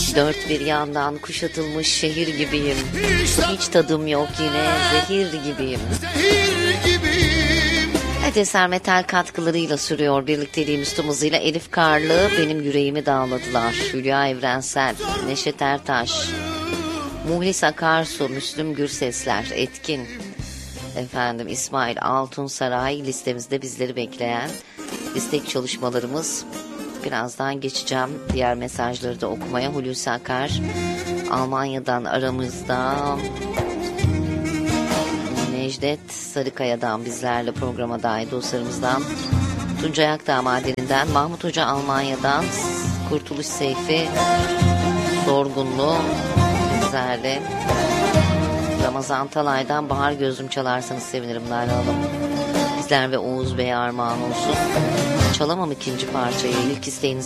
Dört bir yandan kuşatılmış şehir gibiyim. Hiç tadım yok yine zehir gibiyim. Evet, Eser Metal katkılarıyla sürüyor birlikteliğimiz tüm hızıyla. Elif Karlı benim yüreğimi dağladılar. Hülya Evrensel, Neşet Ertaş, Muhlis Akarsu, Müslüm Gürsesler, Etkin, efendim İsmail Altunsaray listemizde bizleri bekleyen istek çalışmalarımız. Birazdan geçeceğim diğer mesajları da okumaya. Hulusi Akar Almanya'dan aramızda. Necdet Sarıkaya'dan bizlerle programa dahil dostlarımızdan. Tuncay Akdağ Madeni'nden. Mahmut Hoca Almanya'dan. Kurtuluş Seyfi Sorgunlu bizlerle. Ramazan Talay'dan Bahar Gözüm çalarsanız sevinirim Lale Hanım. Bizler ve Oğuz Bey'e armağan olsun. Çalamam ikinci parçayı. İlk isteğinizi